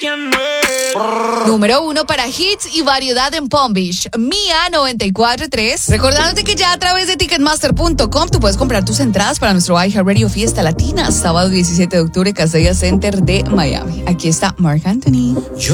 Número 1 para hits y variedad en Palm Beach. Mía 94.3. Recordándote que ya a través de Ticketmaster.com tú puedes comprar tus entradas para nuestro iHeartRadio Fiesta Latina, sábado 17 de octubre, Casella Center de Miami. Aquí está Marc Anthony.